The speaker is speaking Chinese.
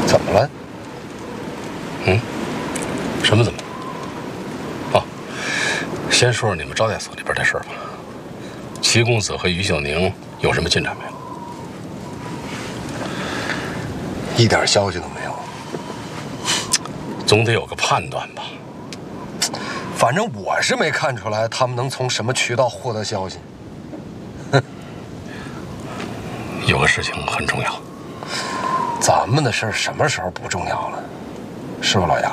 怎么了？ 什么怎么？哦，先说说你们招待所里边的事儿吧。齐公子和于秀宁有什么进展没有？ 一点消息都没有。 总得有个判断吧。 反正我是没看出来他们能从什么渠道获得消息。 有个事情很重要。 咱们的事儿什么时候不重要了？是吧，老杨？